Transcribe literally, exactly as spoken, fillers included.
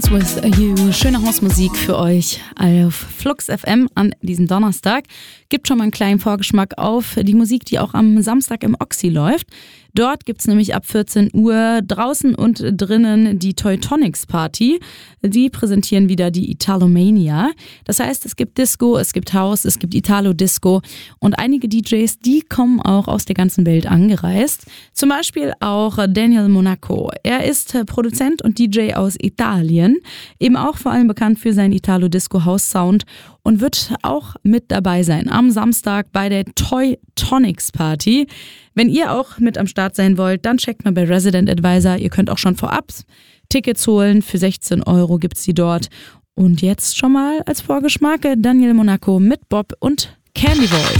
With You. Schöne Hausmusik für euch auf Flux F M an diesem Donnerstag. Gibt schon mal einen kleinen Vorgeschmack auf die Musik, die auch am Samstag im Oxy läuft. Dort gibt's nämlich ab vierzehn Uhr draußen und drinnen die Teutonics Party. Die präsentieren wieder die Italomania. Das heißt, es gibt Disco, es gibt House, es gibt Italo-Disco und einige D Js, die kommen auch aus der ganzen Welt angereist. Zum Beispiel auch Daniel Monaco. Er ist Produzent und D J aus Italien, eben auch vor allem bekannt für seinen Italo-Disco-House-Sound und wird auch mit dabei sein am Samstag bei der Teutonics Party. Wenn ihr auch mit am Start sein wollt, dann checkt mal bei Resident Advisor. Ihr könnt auch schon vorab Tickets holen. Für sechzehn Euro gibt's die dort. Und jetzt schon mal als Vorgeschmack Daniel Monaco mit Bob und Candy Voice.